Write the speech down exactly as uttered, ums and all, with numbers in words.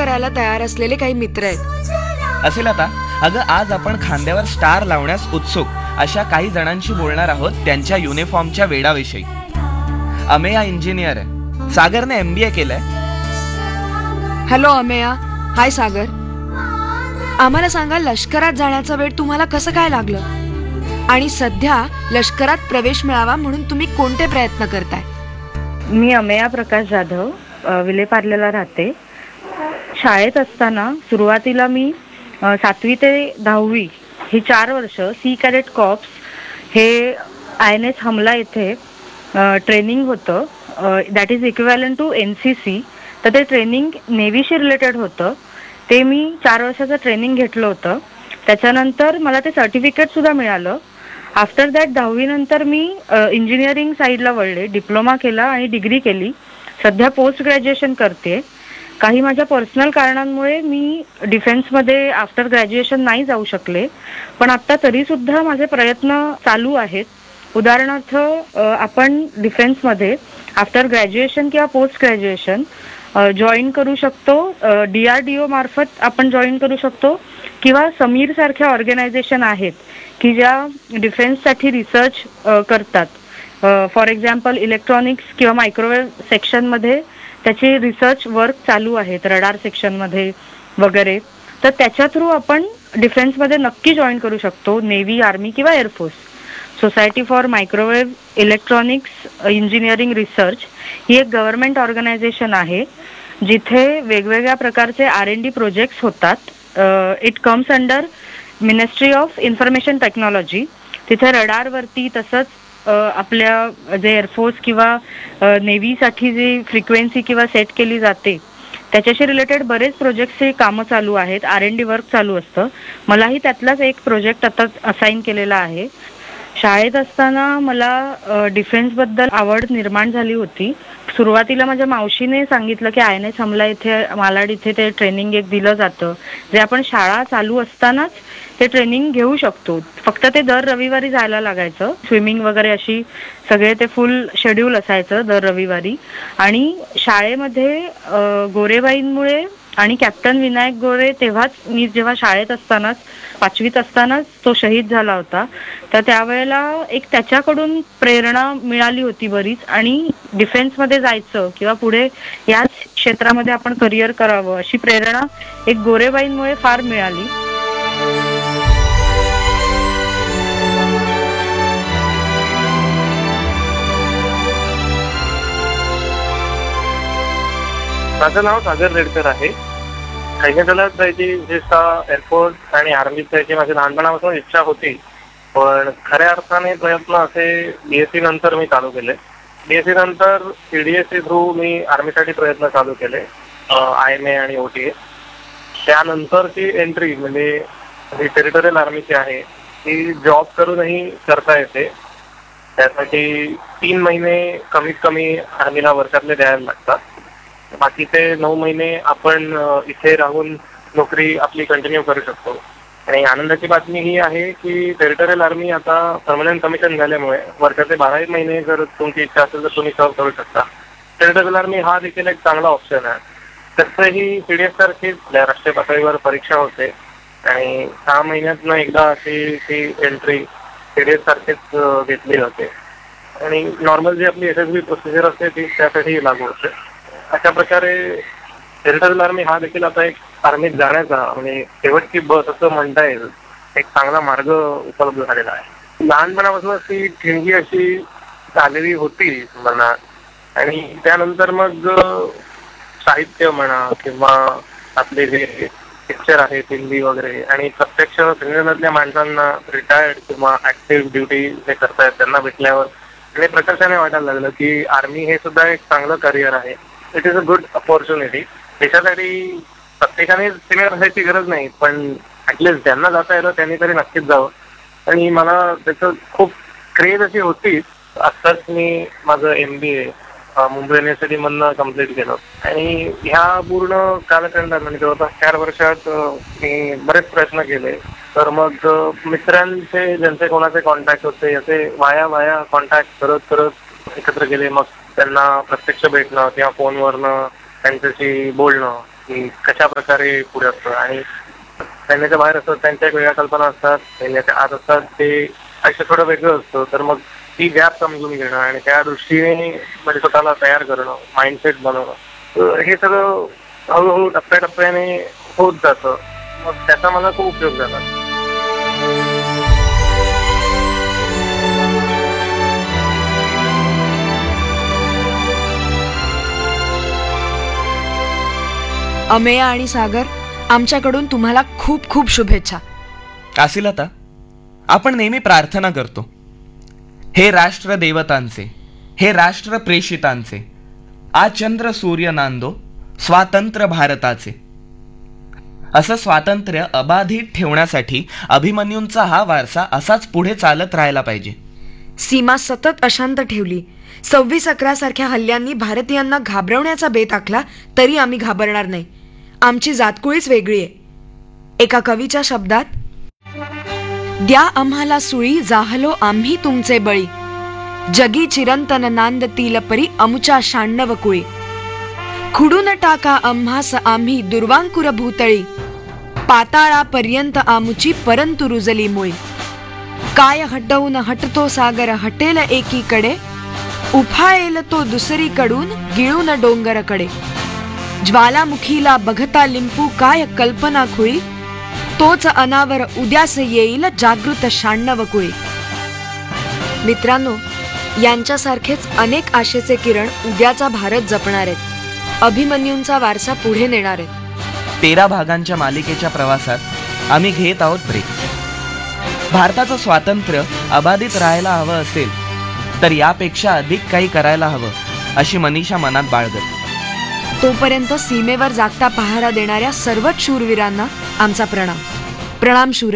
करायला तयार असलेले काही मित्र आहेत. असेल आता. अगं, आज आपण खांद्यावर स्टार लावण्यास उत्सुक अशा काही जणांशी बोलणार आहोत त्यांच्या युनिफॉर्मच्या वेडाविषयी. अमेया इंजिनियर आहे. सागरने एमबीए केलंय. हॅलो अमेया. हाय सागर. आम्हाला सांगा, लष्करात जाण्याचा वेळ तुम्हाला कसं काय लागलं, आणि सध्या लष्करात प्रवेश मिळावा म्हणून तुम्ही कोणते प्रयत्न करताय? मी अमेया प्रकाश जाधव, विलेपार्लेला राहते. शाळेत असताना सुरुवातीला मी सातवी ते दहावी ही चार वर्ष सी कॅडेट कॉप्स हे आय एन एस हमला येथे ट्रेनिंग होतं. That is equivalent to N C C. तर ते ट्रेनिंग नेव्हीशी रिलेटेड होतं. ते मी चार वर्षाचं ट्रेनिंग घेतलं होतं. त्याच्यानंतर मला ते सर्टिफिकेटसुद्धा मिळालं. आफ्टर दॅट दहावीनंतर मी इंजिनिअरिंग साईडला वळले, डिप्लोमा केला आणि डिग्री केली. सध्या पोस्ट ग्रॅज्युएशन करते. काही माझ्या पर्सनल कारणांमुळे मी डिफेन्समध्ये आफ्टर ग्रॅज्युएशन नाही जाऊ शकले, पण आत्ता तरीसुद्धा माझे प्रयत्न चालू आहेत. उदाहरणार्थ, आपण डिफेन्समध्ये आफ्टर ग्रॅज्युएशन किंवा पोस्ट ग्रॅज्युएशन जॉईन करू शकतो. डी आर डी ओ मार्फत आपण जॉईन करू शकतो, किंवा समीर सारख्या ऑर्गनायझेशन आहेत की ज्या डिफेन्ससाठी रिसर्च करतात. फॉर एक्झाम्पल इलेक्ट्रॉनिक्स किंवा मायक्रोवेव्ह सेक्शनमध्ये त्याचे रिसर्च वर्क चालू आहेत, रडार सेक्शनमध्ये वगैरे. तर त्याच्या थ्रू आपण डिफेन्समध्ये नक्की जॉईन करू शकतो, नेव्ही, आर्मी किंवा air force. Society for microwave electronics engineering research ही एक गव्हर्नमेंट ऑर्गनायझेशन आहे, जिथे वेगवेगळ्या प्रकारचे आर एन डी प्रोजेक्ट्स होतात. It comes under ministry of information technology. तिथे रडारवरती, तसंच आपल्या जे एअरफोर्स किंवा नेव्हीसाठी जी फ्रिक्वेन्सी किंवा सेट केली जाते त्याच्याशी रिलेटेड बरेच प्रोजेक्ट्सचे कामं चालू आहेत. आर एन डी वर्क चालू असतं. मलाही त्यातलाच एक प्रोजेक्ट आता असाईन केलेला आहे. शाळेत असताना मला डिफेन्सबद्दल आवड निर्माण झाली होती. सुरुवातीला माझ्या मावशीने सांगितलं की आय एन एस हमला इथे मालाड इथे ते ट्रेनिंग एक दिलं जातं, जे आपण शाळा चालू असतानाच ते ट्रेनिंग घेऊ शकतो. फक्त ते दर रविवारी जायला लागायचं. स्विमिंग वगैरे अशी सगळे ते फुल शेड्यूल असायचं दर रविवारी. आणि शाळेमध्ये गोरेबाईंमुळे आणि कॅप्टन विनायक गोरे, तेव्हाच मी जेव्हा शाळेत असतानाच पाचवीत असतानाच तो शहीद झाला होता. तर त्यावेळेला एक त्याच्याकडून प्रेरणा मिळाली होती बरीच, आणि डिफेन्समध्ये जायचं किंवा पुढे याच क्षेत्रामध्ये आपण करिअर करावं अशी प्रेरणा एक गोरेबाईंमुळे फार मिळाली. माझं नाव सागर रेडकर आहे. सैन्य दलात जायची, विशेषतः एअरफोर्स आणि आर्मीत जायची माझी लहानपणापासून इच्छा होती, पण खऱ्या अर्थाने प्रयत्न असे बीएससी नंतर मी चालू केले. बीएससी नंतर सीडीएससी थ्रू मी आर्मीसाठी प्रयत्न चालू केले, आय एम ए आणि ओ टी ए. त्यानंतरची एंट्री म्हणजे जी टेरिटोरियल आर्मीची आहे ती जॉब करूनही करता येते. त्यासाठी तीन महिने कमीत कमी आर्मीला वर्षातले द्यायला लागतात. बाकीचे नऊ महिने आपण इथे राहून नोकरी आपली कंटिन्यू करू शकतो. आणि आनंदाची बातमी ही आहे की टेरिटोरियल आर्मी आता परमनंट कमिशन झाल्यामुळे वर्षाचे बाराही महिने जर तुमची इच्छा असेल तर तुम्ही सर्व करू शकता. टेरिटोरियल आर्मी हा देखील एक चांगला ऑप्शन आहे. तसंही सीडीएस सारखीच राष्ट्रीय पातळीवर परीक्षा होते आणि सहा महिन्यातनं एकदा अशी ती एंट्री सीडीएस सारखीच घेतली जाते. आणि नॉर्मल जी आपली एस एस बी प्रोसिजर असते ती त्यासाठी लागू होते. अशा प्रकारे टेरिटोरियल आर्मी हा देखील आता एक आर्मीत जाण्याचा म्हणजे शेवटची बस असं म्हणता येईल एक चांगला मार्ग उपलब्ध झालेला आहे. लहानपणापासूनच ती ठिणगी अशी झालेली होती मनात. आणि त्यानंतर मग साहित्य म्हणा किंवा आपले जे पिक्चर आहेत हिंदी वगैरे, आणि प्रत्यक्ष सैन्यातल्या माणसांना रिटायर्ड किंवा ऍक्टिव्ह ड्युटी जे करतायत त्यांना भेटल्यावर आणि प्रकर्षाने वाटायला लागलं की आर्मी हे सुद्धा एक चांगलं करिअर आहे. It is a good opportunity. देशासाठी प्रत्येकाने सिनियर असायची गरज नाही, पण ऍटलिस्ट ज्यांना जाता येतं त्यांनी तरी नक्कीच जावं. आणि मला त्याचं खूप क्रेज अशी होती. आत्ताच मी माझं एम बी ए मुंबई युनिव्हर्सिटी मधनं कम्प्लीट केलं. आणि ह्या पूर्ण कालखंडात म्हणजे जवळपास चार वर्षात मी बरेच प्रयत्न केले. तर मग मित्रांचे ज्यांचे कोणाचे कॉन्टॅक्ट होते असे वाया वाया कॉन्टॅक्ट करत करत एकत्र केले. मग त्यांना प्रत्यक्ष भेटणं किंवा फोनवरनं त्यांच्याशी बोलणं की कशा प्रकारे पुढे असतं. आणि सैन्याच्या बाहेर असतात त्यांच्या एक वेगळ्या कल्पना असतात, सैन्याच्या आत असतात ते आयुष्य थोडं वेगळं असतं. तर मग ती गॅप समजून घेणं आणि त्या दृष्टीने म्हणजे स्वतःला तयार करणं, माइंडसेट बनवणं, तर हे सगळं हळूहळू टप्प्याटप्प्याने होत जातं. मग त्याचा मला खूप उपयोग झाला. अमेया आणि सागर, आमच्याकडून तुम्हाला खूप खूप शुभेच्छा. काशीलता, आपण नेहमी प्रार्थना करतो, हे राष्ट्र देवतांचे, हे राष्ट्र प्रेषितांचे, आ चंद्र सूर्य नांदो स्वातंत्र्य भारताचे. असं स्वातंत्र्य अबाधित ठेवण्यासाठी अभिमन्यूंचा हा वारसा असाच पुढे चालत राहायला पाहिजे. सीमा सतत अशांत ठेवली. सव्वीस अकरा सारख्या हल्ल्यांनी भारतीयांना घाबरवण्याचा बेत आखला तरी आम्ही घाबरणार नाही. आमची जातकुळीच वेगळी आहे. एका कवीच्या शब्दात, द्या आम्हाला सुळी जाहलो आम्ही तुमचे बळी, जगी चिरंतन नांदतील परी अमुच्या शाण्णव कुळी, खुडून टाका आम्हास आम्ही दुर्वांकुर भूतळी, पाताळापर्यंत आमुची परंतु रुजली मुळी, काय हटवून हटतो सागर हटेल एकीकडे, उफाळेल तो दुसरीकडून गिळून डोंगरकडे, ज्वालामुखीला बघता लिंपू काय कल्पना खुळी, तोच अनावर उद्यास येईल जागृत शाण्णव कुळी. मित्रांनो, यांच्यासारखेच अनेक आशेचे किरण उद्याचा भारत जपणार आहेत, अभिमन्यूंचा वारसा पुढे नेणार आहेत. तेरा भागांच्या मालिकेच्या प्रवासात आम्ही घेत आहोत ब्रेक. भारताचं स्वातंत्र्य अबाधित राहायला हवं असेल तर यापेक्षा अधिक काही करायला हवं अशी मनीषा मनात बाळगत. तोपर्यंत सीमेवर जागता पहारा देणाऱ्या सर्वच शूरवीरांना आमचा प्रणाम. प्रणाम शूर